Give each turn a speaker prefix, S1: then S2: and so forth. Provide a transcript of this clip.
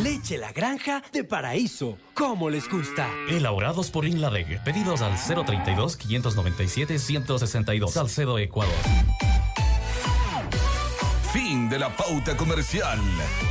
S1: Leche La Granja de Paraíso. ¿Cómo les gusta?
S2: Elaborados por Inladec. Pedidos al 032-597-162. Salcedo, Ecuador.
S3: Fin de la pauta comercial.